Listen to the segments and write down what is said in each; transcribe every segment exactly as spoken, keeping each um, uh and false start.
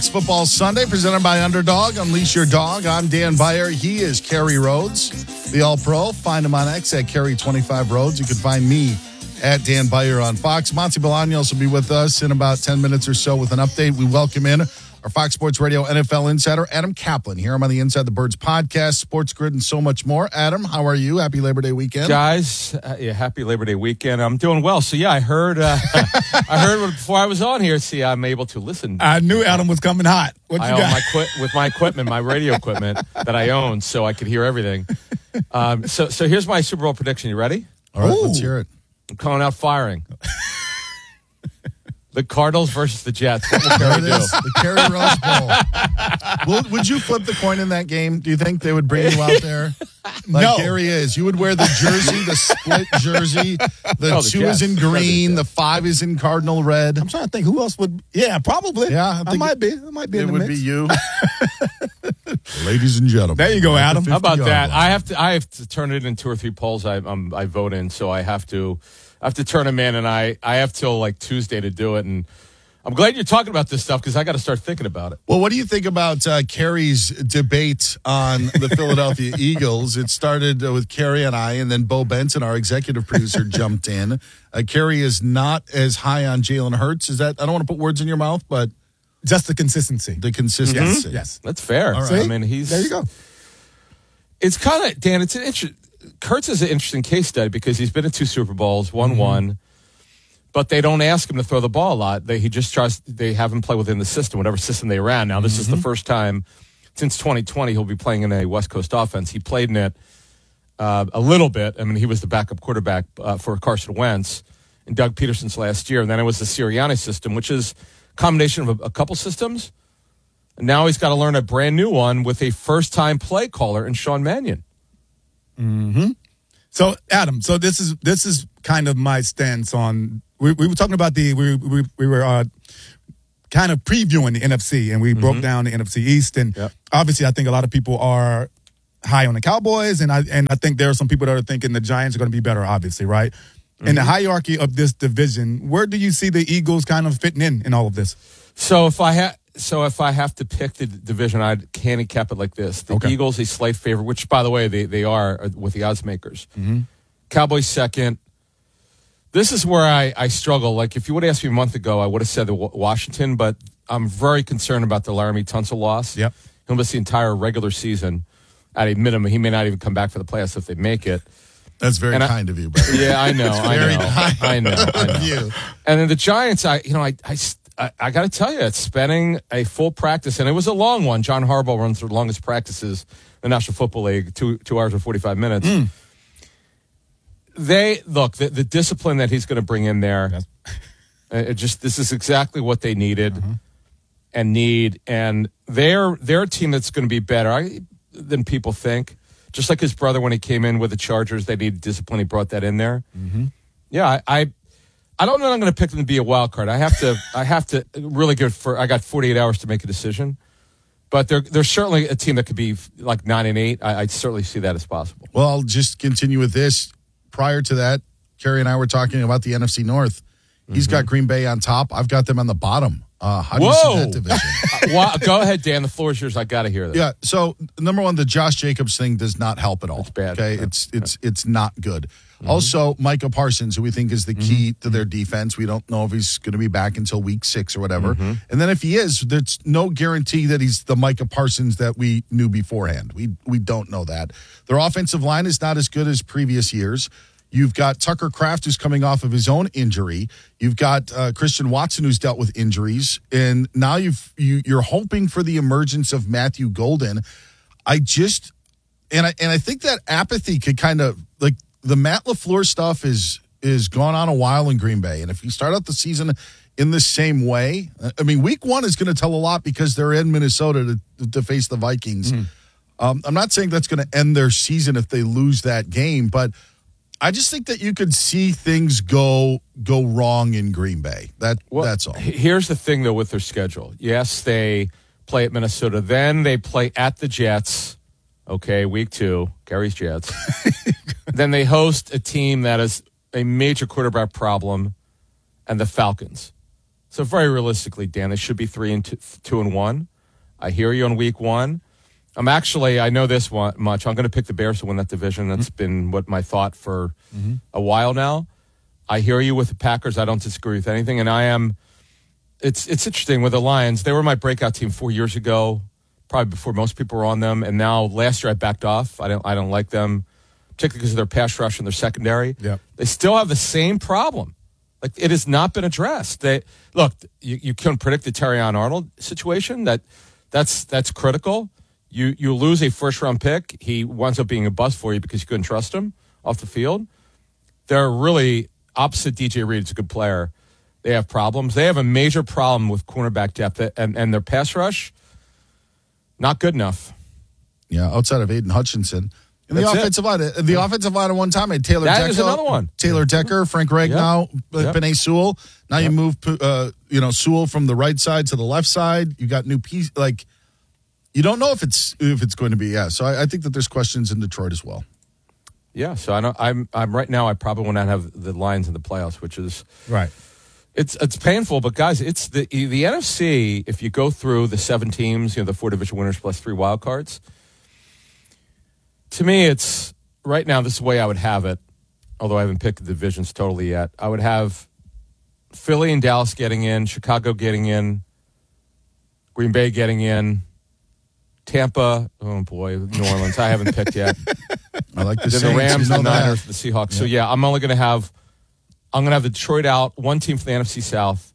Football Sunday, presented by Underdog. Unleash your dog. I'm Dan Beyer. He is Kerry Rhodes, the All-Pro. Find him on X at Kerry twenty-five Rhodes. You can find me at Dan Beyer on Fox. Monty Bolaños will be with us in about ten minutes or so with an update. We welcome in our Fox Sports Radio N F L insider, Adam Kaplan. Here I'm on the Inside the Birds podcast, Sports Grid, and so much more. Adam, how are you? Happy Labor Day weekend. Guys, uh, yeah, happy Labor Day weekend. I'm doing well. So, yeah, I heard uh, I heard before I was on here. See, I'm able to listen. I knew Adam was coming hot. What you I got? own my qu- with my equipment, my radio equipment that I own, so I could hear everything. Um, so, so here's my Super Bowl prediction. You ready? All right, Ooh. let's hear it. I'm calling out firing. The Cardinals versus the Jets. What will There Kerry it do? is, the Kerry Rose Bowl. Will, would you flip the coin in that game? Do you think they would bring you out there? Like No. Gary is. You would wear the jersey, the split jersey. The Oh, the two Jets. is in Gotta be the green. The Jets. five is in cardinal red. I'm trying to think who else would. Yeah, probably. Yeah, I I, think might it- be. I might be It in the would mix. be you. Ladies and gentlemen. There you go, at the Adam. How about fifty-yard that? line. I have to. I have to turn it in two or three polls. I um, I vote in, so I have to. I have to turn them in, and I I have till like Tuesday to do it. And I'm glad you're talking about this stuff because I got to start thinking about it. Well, what do you think about uh, Kerry's debate on the Philadelphia Eagles? It started uh, with Kerry and I, and then Bo Benson, our executive producer, jumped in. Uh, Kerry is not as high on Jalen Hurts. Is that? I don't want to put words in your mouth, but Just the consistency. the consistency. Yes. That's fair. All right. I See? mean, he's There you go. It's kind of Dan. It's an interesting. Kurtz is an interesting case study because he's been in two Super Bowls, won Mm-hmm. one, but they don't ask him to throw the ball a lot. They he just tries. They have him play within the system, whatever system they ran. Now this Mm-hmm. is the first time since twenty twenty he'll be playing in a West Coast offense. He played in it uh, a little bit. I mean, he was the backup quarterback uh, for Carson Wentz and Doug Peterson's last year, and then it was the Sirianni system, which is a combination of a, a couple systems. And now he's got to learn a brand new one with a first-time play caller in Sean Mannion. So, Adam, so this is this is kind of my stance on. We, we were talking about the we we, we were uh, kind of previewing the N F C, and we broke down the N F C East, and Yep. obviously, I think a lot of people are high on the Cowboys, and I and I think there are some people that are thinking the Giants are going to be better. Obviously, right? In the hierarchy of this division, where do you see the Eagles kind of fitting in in all of this? So if I ha- so if I have to pick the division, I'd handicap it like this: the Okay. Eagles a slight favorite, which by the way they they are uh, with the odds makers. Cowboys second. This is where I I struggle. Like if you would have asked me a month ago, I would have said the Wa- Washington, but I'm very concerned about the Laramie Tunsil loss. Yep. He'll miss the entire regular season at a minimum. He may not even come back for the playoffs if they make it. That's very And I- kind of you, brother. Yeah, I know. I very know. kind I know. I know. of you. And then the Giants, I you know, I I, I, I got to tell you, it's spending a full practice, and it was a long one. John Harbaugh runs the longest practices in the National Football League, two two hours and forty five minutes. They look the, the discipline that he's going to bring in there. Yes. uh, It just this is exactly what they needed and need, and they're they're a team that's going to be better I, than people think. Just like his brother when he came in with the Chargers, they needed discipline. He brought that in there. Yeah, I, I, I don't know. I'm going to pick them to be a wild card. I have to. I have to really good for. I got forty-eight hours to make a decision, but they're they're certainly a team that could be like nine and eight. I, I certainly see that as possible. Well, I'll just continue with this. Prior to that, Kerry and I were talking about the N F C North. He's got Green Bay on top. I've got them on the bottom. Uh, how do you Whoa. see that division? Uh, well, go ahead, Dan. The floor is yours. I got to hear that. Yeah. So number one, the Josh Jacobs thing does not help at all. It's bad. Okay. Yeah. It's it's it's not good. Also, Micah Parsons, who we think is the key to their defense. We don't know if he's going to be back until week six or whatever. And then if he is, there's no guarantee that he's the Micah Parsons that we knew beforehand. We we don't know that. Their offensive line is not as good as previous years. You've got Tucker Kraft, who's coming off of his own injury. You've got uh, Christian Watson, who's dealt with injuries, and now you've you, you're hoping for the emergence of Matthew Golden. I just and I and I think that apathy could kind of like the Matt LaFleur stuff is is gone on a while in Green Bay, and if you start out the season in the same way, I mean, week one is going to tell a lot because they're in Minnesota to, to face the Vikings. Mm. Um, I'm not saying that's going to end their season if they lose that game, but I just think that you could see things go go wrong in Green Bay. That Well, that's all. h- Here's the thing, though, with their schedule. Yes, they play at Minnesota. Then they play at the Jets. Okay, week two, Gary's Jets. Then they host a team that is a major quarterback problem, and the Falcons. So very realistically, Dan, they should be three and two, two and one. I hear you on week one. I'm actually, I know this one much. I'm going to pick the Bears to win that division. That's mm-hmm. been what my thought for mm-hmm. a while now. I hear you with the Packers. I don't disagree with anything. And I am, it's it's interesting with the Lions. They were my breakout team four years ago, probably before most people were on them. And now last year I backed off. I don't, I don't like them, particularly because of their pass rush and their secondary. Yep. They still have the same problem. Like, it has not been addressed. They look, you, you couldn't predict the Terrion Arnold situation. That that's that's critical. You you lose a first round pick. He winds up being a bust for you because you couldn't trust him off the field. They're really opposite D J Reed. It's a good player. They have problems. They have a major problem with cornerback depth, and, and their pass rush, not good enough. Yeah, outside of Aiden Hutchinson. And the That's offensive line, the yeah. offensive line at one time had Taylor that Decker. That is another one. Taylor Decker, Frank Ragnow, yep. Penei Sewell. Now yep. you move, uh, you know, Sewell from the right side to the left side. You got new piece. Like, you don't know if it's if it's going to be. Yeah, so I, I think that there's questions in Detroit as well. Yeah, so I know I'm I'm right now. I probably will not have the Lions in the playoffs, which is right. It's it's painful, but guys, it's the the N F C. If you go through the seven teams, you know, the four division winners plus three wild cards. To me, it's right now. This is the way I would have it. Although I haven't picked the divisions totally yet, I would have Philly and Dallas getting in, Chicago getting in, Green Bay getting in, Tampa. Oh boy, New Orleans. I haven't picked yet. I like the, then the Rams, you know the Niners, that. the Seahawks. Yeah. So yeah, I'm only going to have. I'm going to have the Detroit out, one team from the N F C South.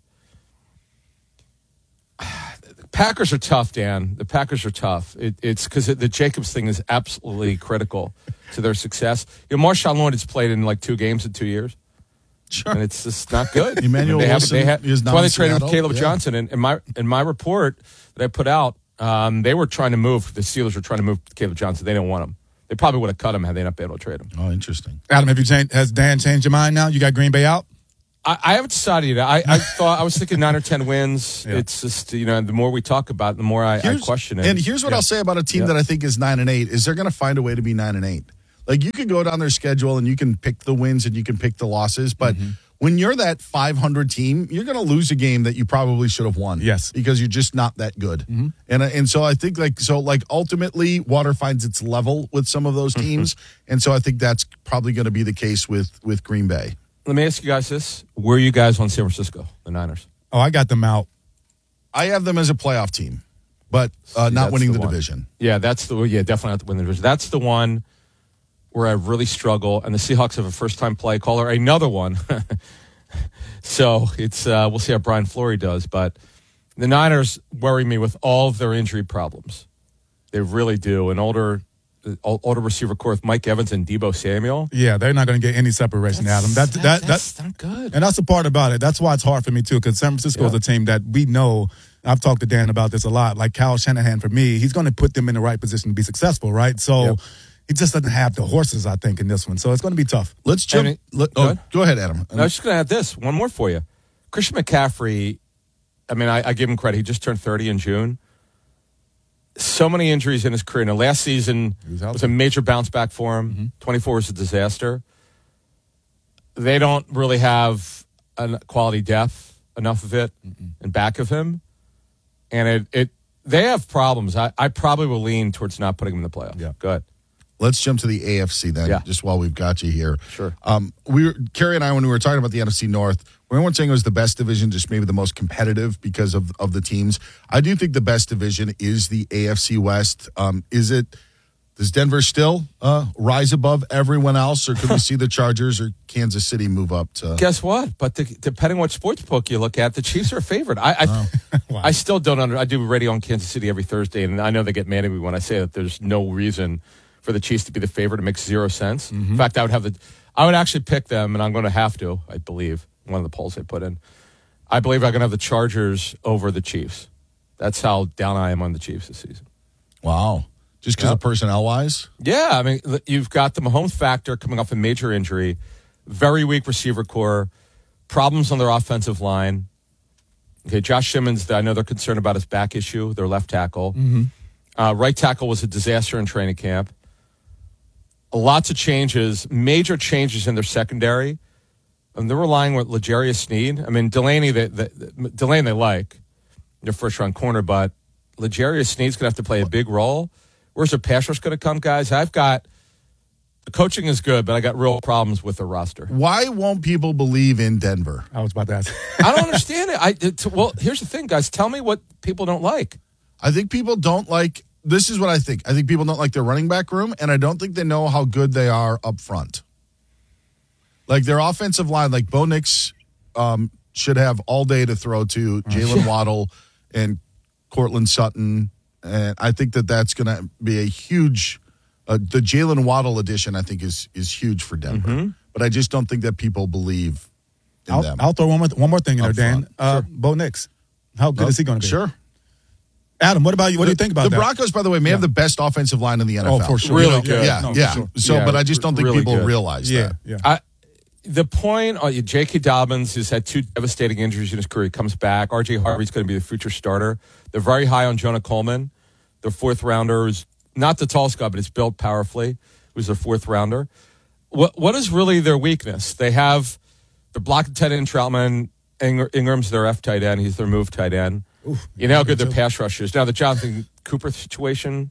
The Packers are tough, Dan. The Packers are tough. It, it's because it, the Jacobs thing is absolutely critical to their success. You know, Marshawn Lynch has played in like two games in two years. Sure. And it's just not good. Emmanuel they Wilson have, they have, is That's not why they in traded Seattle. with Caleb yeah. Johnson. And in my, in my report that I put out, um, they were trying to move. The Steelers were trying to move Caleb Johnson. They didn't want him. They probably would have cut him had they not been able to trade him. Oh, interesting. Adam, have you changed? Has Dan changed your mind now? You got Green Bay out? I, I haven't decided yet. I, I thought I was thinking nine or ten wins. Yeah. It's just, you know, the more we talk about it, the more I, I question it. And here's what yeah. I'll say about a team yeah. that I think is nine and eight is they're going to find a way to be nine and eight. Like, you can go down their schedule and you can pick the wins and you can pick the losses, but mm-hmm. when you're that five hundred team, you're going to lose a game that you probably should have won. Yes, because you're just not that good. Mm-hmm. And and so I think like so like ultimately water finds its level with some of those teams, and so I think that's probably going to be the case with with Green Bay. Let me ask you guys this: where are you guys on San Francisco, the Niners? Oh, I got them out. I have them as a playoff team, but uh, See, not winning the, the division. Yeah, that's the yeah definitely not to win the division. That's the one where I really struggle. And the Seahawks have a first-time play caller, another one. So it's uh, we'll see how Brian Fleury does. But the Niners worry me with all of their injury problems. They really do. An older older receiver core with Mike Evans and Deebo Samuel. Yeah, they're not going to get any separation, that's, Adam. That, that, that, that's, that's not good. And that's the part about it. That's why it's hard for me, too, because San Francisco yeah. is a team that we know. I've talked to Dan about this a lot. Like Kyle Shanahan, for me, he's going to put them in the right position to be successful, right? So yep. he just doesn't have the horses, I think, in this one. So it's going to be tough. Let's jump. It, let, go oh, ahead. go ahead, Adam. I was just going to add this. One more for you. Christian McCaffrey, I mean, I, I give him credit. He just turned thirty in June. So many injuries in his career. Now, last season was, was a major bounce back for him. Mm-hmm. twenty-four was a disaster. They don't really have a quality depth, enough of it, Mm-mm. in back of him. And it, it they have problems. I, I probably will lean towards not putting him in the playoffs. Yeah. Go ahead. Let's jump to the A F C then, yeah. just while we've got you here. Sure. Um, we were, Kerry and I, when we were talking about the N F C North, we weren't saying it was the best division, just maybe the most competitive because of, of the teams. I do think the best division is the A F C West. Um, is it, does Denver still uh, rise above everyone else, or could we see the Chargers or Kansas City move up to? Guess what? But the, depending what sports book you look at, the Chiefs are a favorite. I I, oh. wow. I still don't under. I do radio on Kansas City every Thursday, and I know they get mad at me when I say that there's no reason for the Chiefs to be the favorite. It makes zero sense. Mm-hmm. In fact, I would have the, I would actually pick them, and I'm going to have to, I believe, one of the polls they put in. I believe I'm going to have the Chargers over the Chiefs. That's how down I am on the Chiefs this season. Wow. Just because yep. of personnel-wise? Yeah, I mean, you've got the Mahomes factor coming off a major injury, very weak receiver core, problems on their offensive line. Okay, Josh Simmons, I know they're concerned about his back issue, their left tackle. Mm-hmm. Uh, right tackle was a disaster in training camp. Lots of changes, major changes in their secondary. And they're relying with L'Jarius Sneed. I mean, Delaney, they, they, Delaney they like, their first-round corner, but L'Jarius Sneed's going to have to play a big role. Where's their pass rush going to come, guys? I've got – the coaching is good, but I got real problems with the roster. Why won't people believe in Denver? I was about to ask. I don't understand it. I it, Well, here's the thing, guys. Tell me what people don't like. I think people don't like – this is what I think. I think people don't like their running back room, and I don't think they know how good they are up front. Like their offensive line, like Bo Nix um, should have all day to throw to Jalen Waddle and Cortland Sutton. And I think that that's going to be a huge uh, – the Jalen Waddle addition I think is is huge for Denver. Mm-hmm. But I just don't think that people believe in I'll, them. I'll throw one more, one more thing in Up there, Dan. front. Uh, Sure. Bo Nix. How good Oh, is he going to be? Sure. Adam, what about you? What the, do you think about the that? The Broncos, by the way, may Yeah. have the best offensive line in the N F L. Oh, for sure. Really You know, good. Yeah, No, for yeah. sure. So, Yeah, but I just don't think really people good. realize Yeah, that. yeah. I, the point, uh, J K. Dobbins has had two devastating injuries in his career. He comes back. R J. Harvey's going to be the future starter. They're very high on Jonah Coleman. Their fourth rounder is not the tallest guy, but it's built powerfully. Who's their fourth rounder? What What is really their weakness? They have the blocking tight end Troutman. Ing- Ingram's their F tight end. He's their move tight end. Oof, you know how good their pass rush is. Now the Jonathan Cooper situation,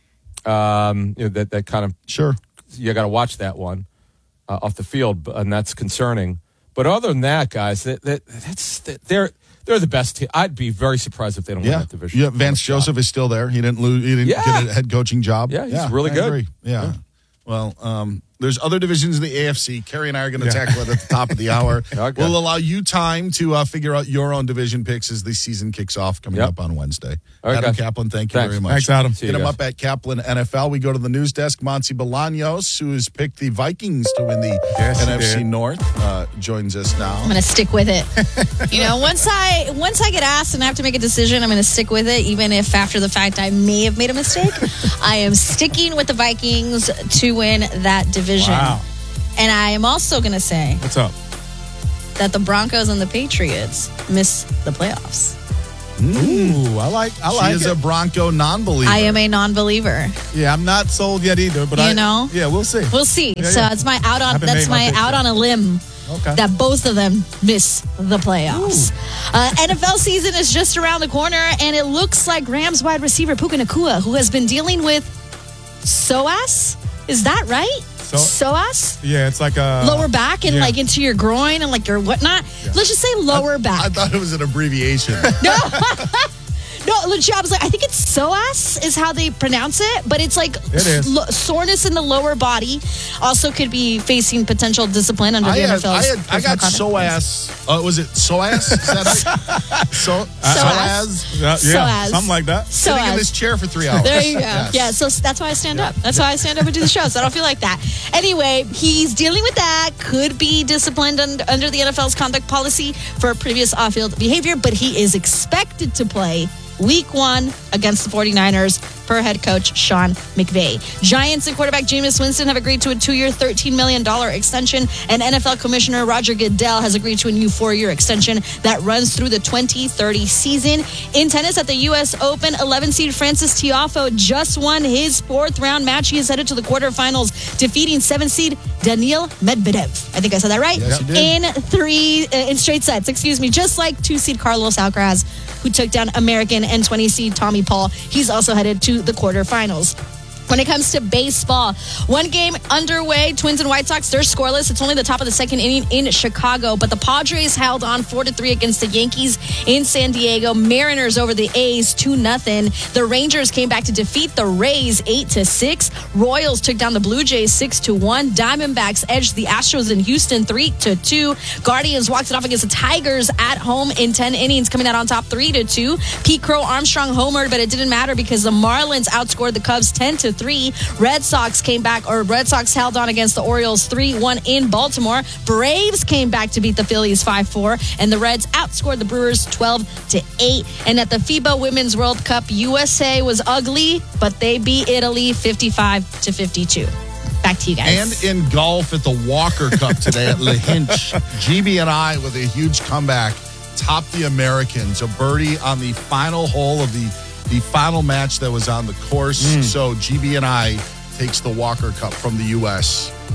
um, you know, that that kind of Sure. you got to watch that one uh, off the field, and that's concerning. But other than that, guys, that, that that's that they're they're the best team. I'd be very surprised if they don't win Yeah. that division. Yeah. Vance Joseph is still there. He didn't lose. He didn't Yeah. get a head coaching job. Yeah, he's really I good. agree. Yeah. Yeah. Well, um, there's other divisions in the A F C. Kerry and I are going to Yeah. tackle it at the top of the hour. Okay. We'll allow you time to uh, figure out your own division picks as the season kicks off coming Yep. up on Wednesday. All right, Adam guys. Kaplan, thank you Thanks. very much. Thanks, Adam. See you Hit him guys. up at Kaplan N F L. We go to the news desk. Monty Bolaños, who has picked the Vikings to win the Yes, he N F C did. North, uh, joins us now. I'm gonna stick with it. You know, once I once I get asked and I have to make a decision, I'm gonna stick with it, even if after the fact I may have made a mistake. I am sticking with the Vikings to win that division. Wow. And I am also gonna say What's up? that the Broncos and the Patriots miss the playoffs. Ooh, I like I She like is it. a Bronco non-believer. I am a non-believer. yeah, I'm not sold yet either, but You I know? Yeah, we'll see. We'll see. Yeah, so yeah. it's my out on Haven't that's made my my pick out yet. on a limb. Okay. That both of them miss the playoffs. Uh, N F L season is just around the corner, and it looks like Rams wide receiver Puka Nacua, who has been dealing with S O A S, is that right? So- S O A S? Yeah, it's like a Lower back and yeah. like into your groin and like your whatnot. Let's just say lower back. I thought it was an abbreviation. No, legit, I was like, I think it's S O A S is how they pronounce it, but it's like It is. lo- soreness in the lower body. Also could be facing potential discipline under I the had, N F L's. I had, I got personal conduct. S O A S. Uh, was it S O A S? Is that right? So, S O A S. S O A S. Yeah, So yeah, as- something like that. So Sitting in as- this chair for three hours. There you go. Yes. Yeah, so that's why I stand up. That's why I stand up and do the show, so I don't feel like that. Anyway, he's dealing with that. Could be disciplined un- under the N F L's conduct policy for previous off-field behavior, but he is expected to play week one against the 49ers per head coach Sean McVay. Giants and quarterback Jameis Winston have agreed to a two-year, thirteen million dollars extension, and N F L Commissioner Roger Goodell has agreed to a new four-year extension that runs through the twenty thirty season. In tennis at the U S Open, eleven-seed Francis Tiafoe just won his fourth-round match. He is headed to the quarterfinals, defeating seven-seed Daniil Medvedev. I think I said that right? Yes, you did. In three, uh, in straight sets, excuse me, just like two-seed Carlos Alcaraz, who took down American and twenty-seed Tommy Paul. He's also headed to the quarterfinals. When it comes to baseball, one game underway. Twins and White Sox, they're scoreless. It's only the top of the second inning in Chicago, but the Padres held on four to three against the Yankees in San Diego. Mariners over the A's two nothing. The Rangers came back to defeat the Rays eight to six. Royals took down the Blue Jays six to one. Diamondbacks edged the Astros in Houston three to two. Guardians walked it off against the Tigers at home in ten innings, coming out on top three to two. Pete Crow Armstrong homered, but it didn't matter because the Marlins outscored the Cubs ten to three. Red Sox came back, or Red Sox held on against the Orioles three one in Baltimore. Braves came back to beat the Phillies five four, and the Reds outscored the Brewers twelve to eight. And at the FIBA Women's World Cup, U S A was ugly, but they beat Italy fifty-five to fifty-two. Back to you guys. And in golf at the Walker Cup today at La Hinch, G B and I with a huge comeback topped the Americans. A birdie on the final hole of the the final match that was on the course. Mm. So G B and I takes the Walker Cup from the U S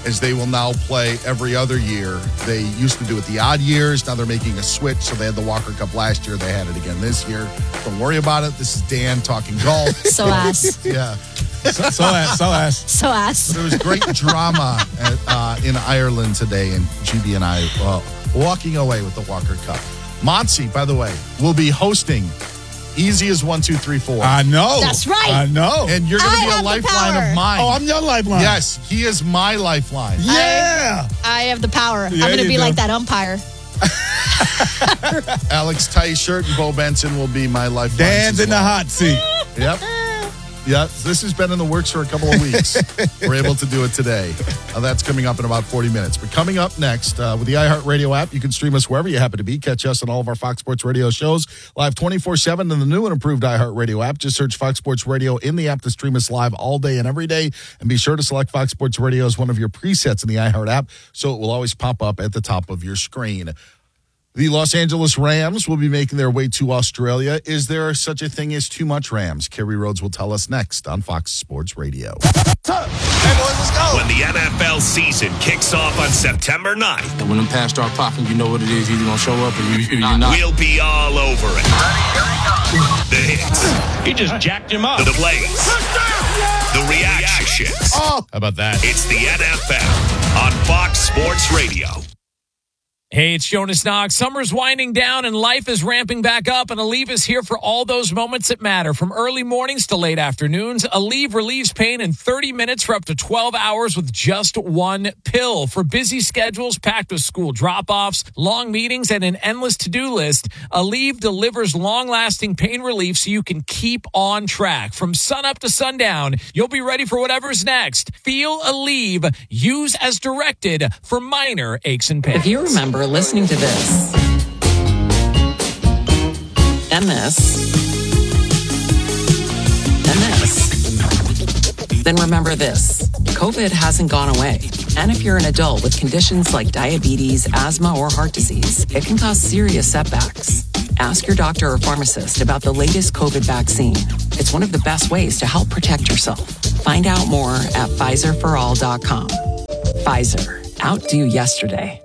as they will now play every other year. They used to do it the odd years. Now they're making a switch. So they had the Walker Cup last year. They had it again this year. Don't worry about it. This is Dan talking golf. So ass. Yeah. So, so ass, so ass. So ass. There was great drama at, uh, in Ireland today, and G B and I uh, walking away with the Walker Cup. Monty, by the way, will be hosting Easy as one, two, three, four. I know. That's right. I know. And you're going to I be a have the lifeline power. of mine. Oh, I'm your lifeline. Yes, he is my lifeline. Yeah. I have the power. Yeah, I'm going to you be do. like that umpire. Alex Tyshirt and Bo Benson will be my lifelines. Dan's as in the well. hot seat. Yep. Yeah, this has been in the works for a couple of weeks. We're able to do it today. Uh, that's coming up in about forty minutes. But coming up next, uh, with the iHeartRadio app, you can stream us wherever you happen to be. Catch us on all of our Fox Sports Radio shows live twenty-four seven in the new and improved iHeartRadio app. Just search Fox Sports Radio in the app to stream us live all day and every day. And be sure to select Fox Sports Radio as one of your presets in the iHeart app so it will always pop up at the top of your screen. The Los Angeles Rams will be making their way to Australia. Is there such a thing as too much Rams? Kerry Rhodes will tell us next on Fox Sports Radio. Hey, boys, let's go. When the N F L season kicks off on September ninth, And when them pass start popping, you know what it is. You're either going to show up or you, you're not. we'll be all over it. The hits. He just jacked him up. The plays. The reactions. Oh, How about that? It's the N F L on Fox Sports Radio. Hey, it's Jonas Knox. Summer's winding down and life is ramping back up, and Aleve is here for all those moments that matter. From early mornings to late afternoons, Aleve relieves pain in thirty minutes for up to twelve hours with just one pill. For busy schedules packed with school drop-offs, long meetings, and an endless to-do list, Aleve delivers long-lasting pain relief so you can keep on track. From sunup to sundown, you'll be ready for whatever's next. Feel Aleve. Use as directed for minor aches and pains. If you remember listening to this and this and this, then remember this. COVID hasn't gone away. And if you're an adult with conditions like diabetes, asthma, or heart disease, it can cause serious setbacks. Ask your doctor or pharmacist about the latest COVID vaccine. It's one of the best ways to help protect yourself. Find out more at Pfizer for all dot com. Pfizer. Outdo yesterday.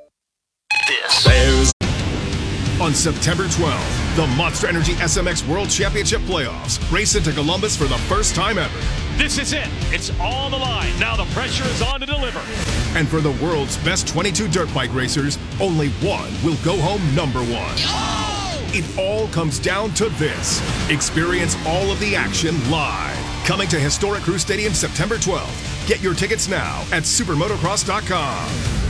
On September twelfth, the Monster Energy S M X World Championship Playoffs race into Columbus for the first time ever. This is it. It's on the line. Now the pressure is on to deliver. And for the world's best twenty-two dirt bike racers, only one will go home number one. It all comes down to this. Experience all of the action live. Coming to Historic Crew Stadium September twelfth. Get your tickets now at supermotocross dot com.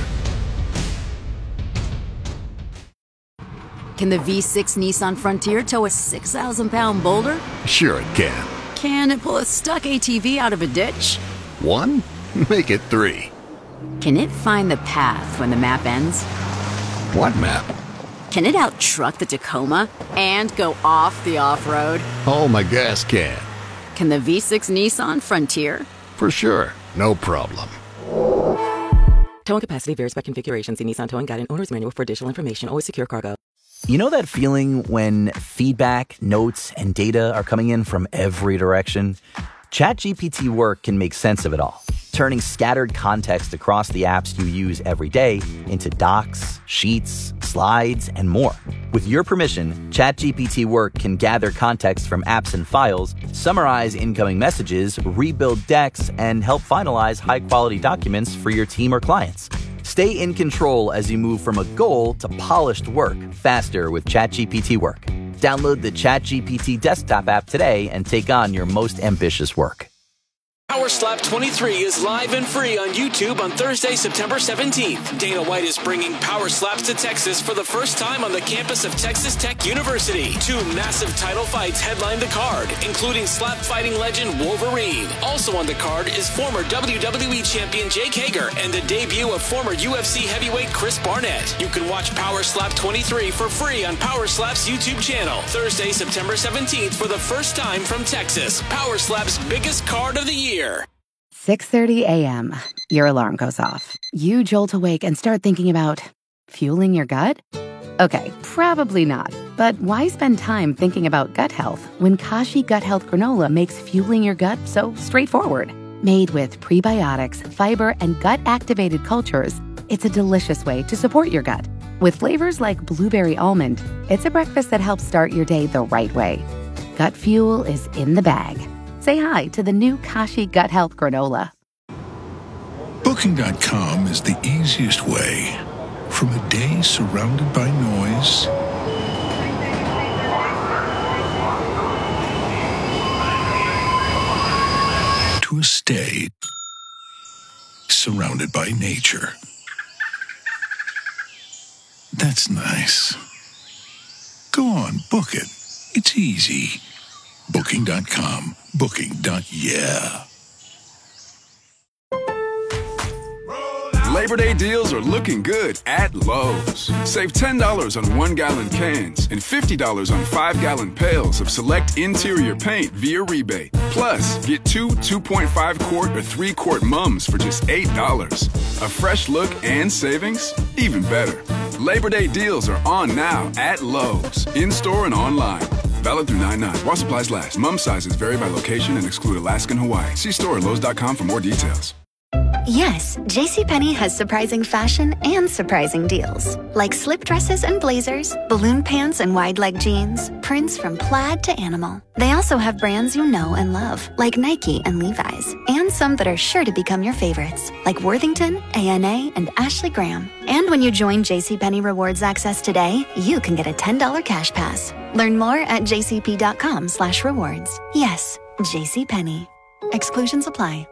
Can the V six Nissan Frontier tow a six thousand pound boulder? Sure it can. Can it pull a stuck A T V out of a ditch? One? Make it three. Can it find the path when the map ends? What map? Can it out-truck the Tacoma and go off the off-road? Oh, my gas can. Can the V six Nissan Frontier? For sure. No problem. Towing capacity varies by configuration. See Nissan Towing Guide and Owner's Manual for additional information. Always secure cargo. You know that feeling when feedback, notes, and data are coming in from every direction? ChatGPT Work can make sense of it all, turning scattered context across the apps you use every day into docs, sheets, slides, and more. With your permission, ChatGPT Work can gather context from apps and files, summarize incoming messages, rebuild decks, and help finalize high-quality documents for your team or clients. Stay in control as you move from a goal to polished work faster with ChatGPT Work. Download the ChatGPT desktop app today and take on your most ambitious work. Power Slap twenty-three is live and free on YouTube on Thursday, September seventeenth. Dana White is bringing Power Slaps to Texas for the first time on the campus of Texas Tech University. Two massive title fights headline the card, including slap fighting legend Wolverine. Also on the card is former W W E champion Jake Hager and the debut of former U F C heavyweight Chris Barnett. You can watch Power Slap twenty-three for free on Power Slap's YouTube channel. Thursday, September seventeenth for the first time from Texas. Power Slap's biggest card of the year. six thirty a.m. Your alarm goes off. You jolt awake and start thinking about fueling your gut? Okay, probably not. But why spend time thinking about gut health when Kashi Gut Health Granola makes fueling your gut so straightforward? Made with prebiotics, fiber, and gut-activated cultures, it's a delicious way to support your gut. With flavors like blueberry almond, it's a breakfast that helps start your day the right way. Gut Fuel is in the bag. Say hi to the new Kashi Gut Health Granola. Booking dot com is the easiest way. From a day surrounded by noise to a stay surrounded by nature. That's nice. Go on, book it. It's easy. Booking dot com. Booking. Yeah. Labor Day deals are looking good at Lowe's. Save ten dollars on one-gallon cans and fifty dollars on five-gallon pails of select interior paint via rebate. Plus, get two two point five quart or three quart mums for just eight dollars. A fresh look and savings? Even better. Labor Day deals are on now at Lowe's, in-store and online. Valid through nine nine. While supplies last. Mum sizes vary by location and exclude Alaska and Hawaii. See store at Lowe's dot com for more details. Yes, JCPenney has surprising fashion and surprising deals. Like slip dresses and blazers, balloon pants and wide leg jeans, prints from plaid to animal. They also have brands you know and love, like Nike and Levi's, and some that are sure to become your favorites, like Worthington, A N A, and Ashley Graham. And when you join JCPenney Rewards Access today, you can get a ten dollars cash pass. Learn more at jcp.com slash rewards. Yes, JCPenney. Exclusions apply.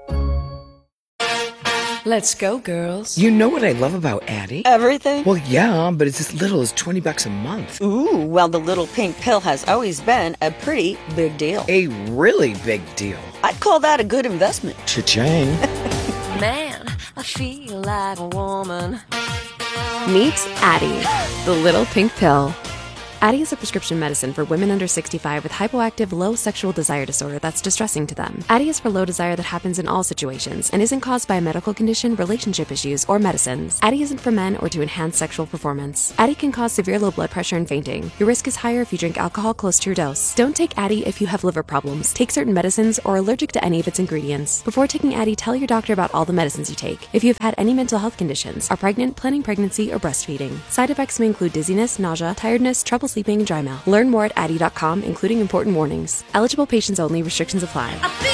Let's go, girls. You know what I love about Addie? Everything? Well, yeah, but it's as little as twenty bucks a month. Ooh, well, the little pink pill has always been a pretty big deal. A really big deal. I'd call that a good investment. Cha-ching. Man, I feel like a woman. Meet Addie, the little pink pill. Addie is a prescription medicine for women under sixty-five with hypoactive low sexual desire disorder that's distressing to them. Addie is for low desire that happens in all situations and isn't caused by a medical condition, relationship issues, or medicines. Addie isn't for men or to enhance sexual performance. Addie can cause severe low blood pressure and fainting. Your risk is higher if you drink alcohol close to your dose. Don't take Addie if you have liver problems, take certain medicines, or are allergic to any of its ingredients. Before taking Addie, tell your doctor about all the medicines you take. If you have had any mental health conditions, are pregnant, planning pregnancy, or breastfeeding. Side effects may include dizziness, nausea, tiredness, trouble sleeping, and dry mouth. Learn more at addie dot com, including important warnings. Eligible patients only. Restrictions apply.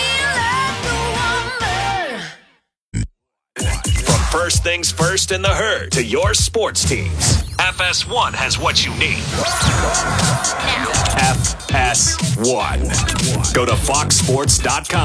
From first things first in the herd to your sports teams, F S one has what you need. F S one. Go to fox sports dot com.